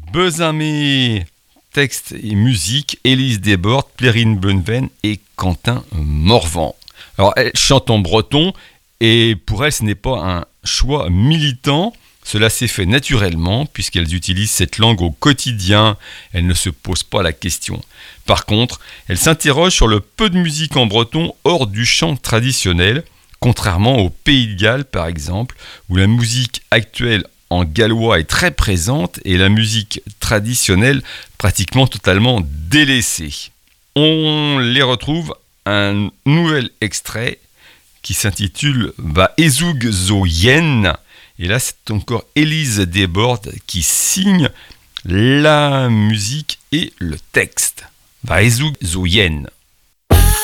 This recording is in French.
Besamé, texte et musique, Élise Desbordes, Plérine Bonneveine et Quentin Morvan. Alors, elle chante en breton et pour elle, ce n'est pas un choix militant. Cela s'est fait naturellement puisqu'elles utilisent cette langue au quotidien. Elles ne se posent pas la question. Par contre, elles s'interrogent sur le peu de musique en breton hors du chant traditionnel, contrairement au Pays de Galles par exemple, où la musique actuelle en gallois est très présente et la musique traditionnelle pratiquement totalement délaissée. On les retrouve un nouvel extrait qui s'intitule Va Ezoug Zo Yen. Et là, c'est encore Élise Desbordes qui signe la musique et le texte. Va Ezoug Zo Yen.